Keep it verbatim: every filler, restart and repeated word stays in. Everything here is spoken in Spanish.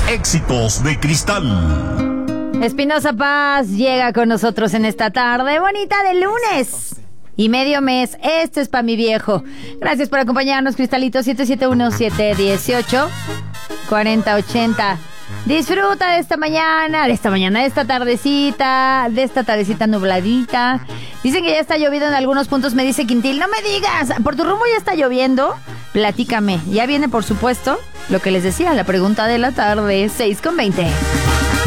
Éxitos de Cristal. Espinosa Paz llega con nosotros en esta tarde bonita de lunes y medio mes. Este es para mi viejo. Gracias por acompañarnos, Cristalito. Siete siete uno, siete uno ocho, cuatro cero ocho cero. Disfruta de esta mañana, de esta mañana, de esta tardecita, de esta tardecita nubladita. Dicen que ya está lloviendo en algunos puntos, me dice Quintil. No me digas, ¿por tu rumbo ya está lloviendo? Platícame. Ya viene, por supuesto, lo que les decía, la pregunta de la tarde, seis con veinte.